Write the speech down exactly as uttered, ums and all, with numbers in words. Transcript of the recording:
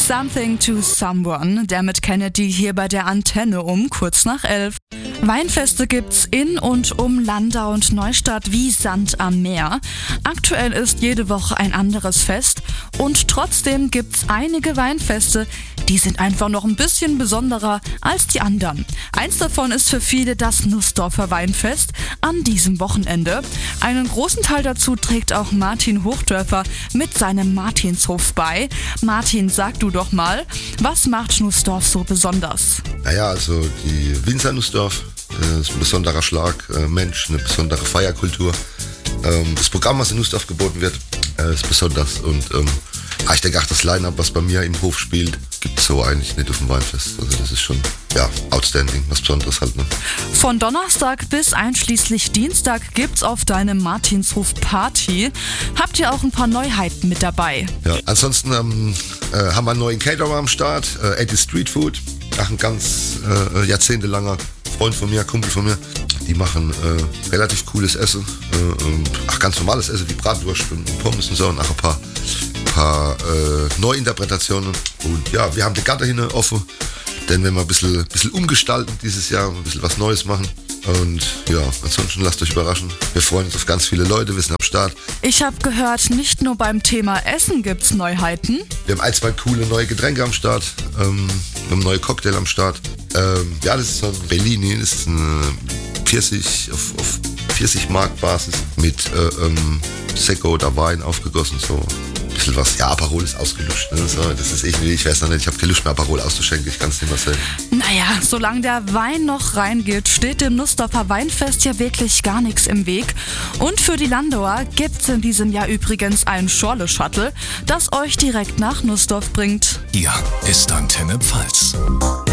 Something to Someone, der mit Kennedy hier bei der Antenne um kurz nach elf. Weinfeste gibt's in und um Landau und Neustadt wie Sand am Meer. Aktuell ist jede Woche ein anderes Fest und trotzdem gibt's einige Weinfeste, die sind einfach noch ein bisschen besonderer als die anderen. Eins davon ist für viele das Nussdorfer Weinfest an diesem Wochenende. Einen großen Teil dazu trägt auch Martin Hochdörfer mit seinem Martinshof bei. Martin, sag du doch mal, was macht Nussdorf so besonders? Naja, also die Winzer Nussdorf äh, ist ein besonderer Schlag, äh, Mensch, eine besondere Feierkultur. Ähm, das Programm, was in Nussdorf geboten wird, äh, ist besonders. Und ähm, ja, ich denke auch, das Line-Up, was bei mir im Hof spielt, gibt es so eigentlich nicht auf dem Weinfest. Also das ist schon, ja, outstanding, was Besonderes halt. Ne? Von Donnerstag bis einschließlich Dienstag gibt's auf deinem Martinshof Party. Habt ihr auch ein paar Neuheiten mit dabei? Ja, ansonsten ähm, äh, haben wir einen neuen Caterer am Start, äh, Eddie Street Food. Auch ein ganz äh, jahrzehntelanger Freund von mir, Kumpel von mir. Die machen äh, relativ cooles Essen. Äh, und, ach, ganz normales Essen wie Bratwurst und Pommes und so. Und auch ein paar, paar äh, Neuinterpretationen. Und ja, wir haben die Gatter hin offen. Denn wenn wir ein bisschen, bisschen umgestalten dieses Jahr, ein bisschen was Neues machen. Und ja, ansonsten lasst euch überraschen. Wir freuen uns auf ganz viele Leute, wir sind am Start. Ich habe gehört, nicht nur beim Thema Essen gibt's Neuheiten. Wir haben ein, zwei coole neue Getränke am Start. Ähm, wir haben neue Cocktail am Start. Ähm, ja, das ist so ein Bellini, das ist ein Pfirsich auf, auf Pfirsichmarkbasis mit äh, ähm, Sekko oder Wein aufgegossen, so ein bisschen was. Ja, Aperol ist ausgelutscht, ne? So, das ist irgendwie, ich weiß noch nicht, ich habe keine Lust mehr Aperol auszuschenken, ich kann es nicht mehr sagen. Naja, solange der Wein noch reingeht, steht dem Nussdorfer Weinfest ja wirklich gar nichts im Weg. Und für die Landauer gibt's in diesem Jahr übrigens ein Schorle-Shuttle, das euch direkt nach Nussdorf bringt. Hier ist Antenne Pfalz.